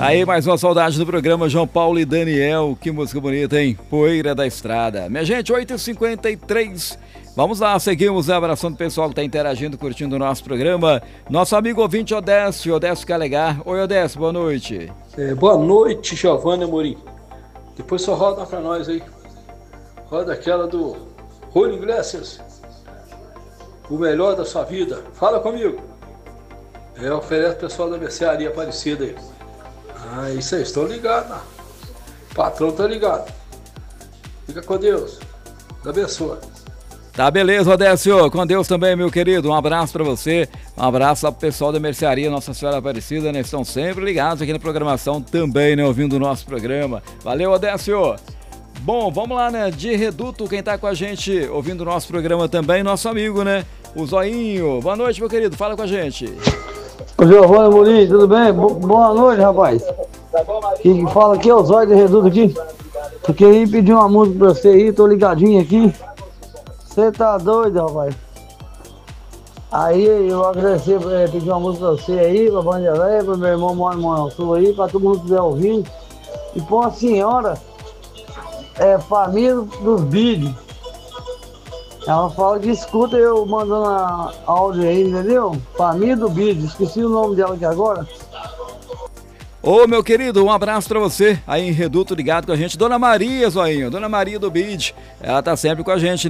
Aí, mais uma saudade do programa João Paulo e Daniel. Que música bonita, hein? Poeira da Estrada. Minha gente, 8h53. Vamos lá, seguimos abraçando o pessoal que está interagindo, curtindo o nosso programa. Nosso amigo ouvinte Odécio Calegar. Oi, Odécio, boa noite. Boa noite, Giovanna Amorim. Depois só roda pra nós aí. Roda aquela do Julio Iglesias. O melhor da sua vida. Fala comigo. Oferece o pessoal da mercearia Aparecida aí. Isso aí, estou ligado, né? O patrão tá ligado. Fica com Deus. Deus abençoe. Tá, beleza, Odécio. Com Deus também, meu querido. Um abraço pra você. Um abraço lá pro pessoal da mercearia Nossa Senhora Aparecida, né? Estão sempre ligados aqui na programação também, né? Ouvindo o nosso programa. Valeu, Odécio. Bom, vamos lá, né? De Reduto, quem tá com a gente ouvindo o nosso programa também, nosso amigo, né? O Zoinho. Boa noite, meu querido. Fala com a gente. Ô, Giovanna Amorim, tudo bem? Boa noite, rapaz. Quem fala aqui é o Zóio de Reduto aqui. Eu queria pedir uma música pra você aí, tô ligadinho aqui. Você tá doido, rapaz? Aí eu vou agradecer, pedir uma música pra você aí, pra Bandeiré, pro meu irmão Mano Mano Sul aí, pra todo mundo que estiver ouvindo. E pra uma senhora, família dos vídeos. Ela fala que escuta eu mandando áudio aí, entendeu? Família do vídeo, esqueci o nome dela aqui agora. Ô, meu querido, um abraço pra você aí em Reduto, ligado com a gente. Dona Maria, Zoinho, Dona Maria do Bid, ela tá sempre com a gente,